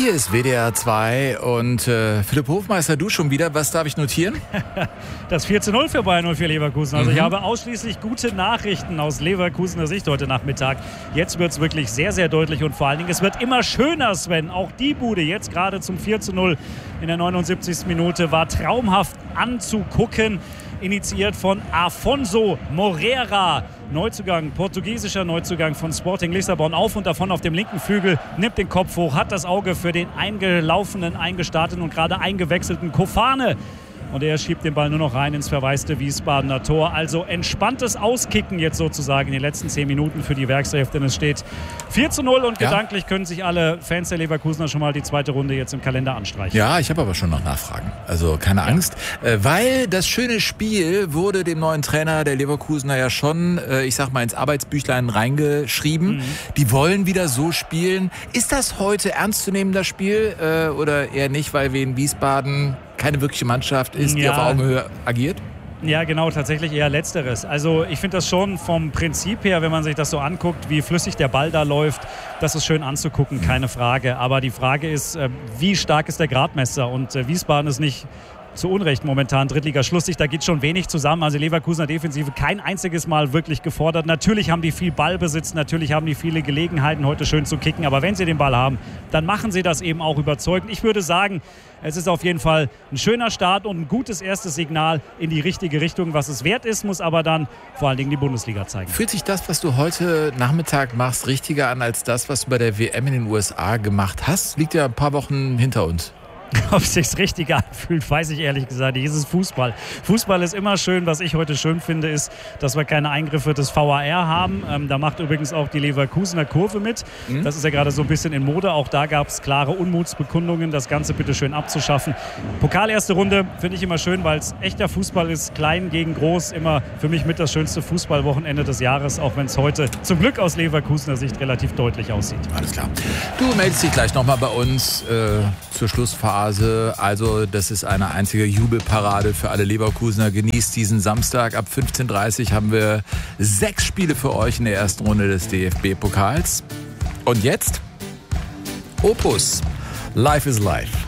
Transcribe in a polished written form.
Hier ist WDR 2 und Philipp Hofmeister, du schon wieder. Was darf ich notieren? Das 4:0 für Bayern 04 Leverkusen. Also ich habe ausschließlich gute Nachrichten aus Leverkusener Sicht heute Nachmittag. Jetzt wird es wirklich sehr, sehr deutlich und vor allen Dingen, es wird immer schöner, Sven. Auch die Bude jetzt gerade zum 4:0 in der 79. Minute war traumhaft anzugucken. Initiiert von Afonso Moreira. Neuzugang, portugiesischer Neuzugang von Sporting Lissabon. Auf und davon auf dem linken Flügel, nimmt den Kopf hoch, hat das Auge für den eingelaufenen, eingestarteten und gerade eingewechselten Kofane. Und er schiebt den Ball nur noch rein ins verwaiste Wiesbadener Tor. Also entspanntes Auskicken jetzt sozusagen in den letzten 10 Minuten für die Werkself, denn es steht 4:0 und gedanklich können sich alle Fans der Leverkusener schon mal die zweite Runde jetzt im Kalender anstreichen. Ja, ich habe aber schon noch Nachfragen. Also keine Angst, weil das schöne Spiel wurde dem neuen Trainer der Leverkusener ja schon, ich sag mal, ins Arbeitsbüchlein reingeschrieben. Die wollen wieder so spielen. Ist das heute ernstzunehmendes Spiel oder eher nicht, weil wir in Wiesbaden keine wirkliche Mannschaft ist, die auf Augenhöhe agiert? Ja, genau, tatsächlich eher Letzteres. Also ich finde das schon vom Prinzip her, wenn man sich das so anguckt, wie flüssig der Ball da läuft, das ist schön anzugucken, keine Frage. Aber die Frage ist, wie stark ist der Gradmesser? Und Wiesbaden ist nicht zu Unrecht momentan Drittliga-Schlusslicht, da geht schon wenig zusammen. Also Leverkusener Defensive kein einziges Mal wirklich gefordert. Natürlich haben die viel Ballbesitz, natürlich haben die viele Gelegenheiten, heute schön zu kicken. Aber wenn sie den Ball haben, dann machen sie das eben auch überzeugend. Ich würde sagen, es ist auf jeden Fall ein schöner Start und ein gutes erstes Signal in die richtige Richtung. Was es wert ist, muss aber dann vor allen Dingen die Bundesliga zeigen. Fühlt sich das, was du heute Nachmittag machst, richtiger an als das, was du bei der WM in den USA gemacht hast? Liegt ja ein paar Wochen hinter uns. Ob es sich richtig anfühlt, weiß ich ehrlich gesagt nicht. Es ist Fußball. Fußball ist immer schön. Was ich heute schön finde, ist, dass wir keine Eingriffe des VAR haben. Da macht übrigens auch die Leverkusener Kurve mit. Das ist ja gerade so ein bisschen in Mode. Auch da gab es klare Unmutsbekundungen, das Ganze bitte schön abzuschaffen. Pokal erste Runde finde ich immer schön, weil es echter Fußball ist. Klein gegen groß. Immer für mich mit das schönste Fußballwochenende des Jahres. Auch wenn es heute zum Glück aus Leverkusener Sicht relativ deutlich aussieht. Alles klar. Du meldest dich gleich nochmal bei uns zur Schlussphase. Also das ist eine einzige Jubelparade für alle Leverkusener. Genießt diesen Samstag. Ab 15:30 haben wir 6 Spiele für euch in der ersten Runde des DFB-Pokals. Und jetzt Opus. Life is Life.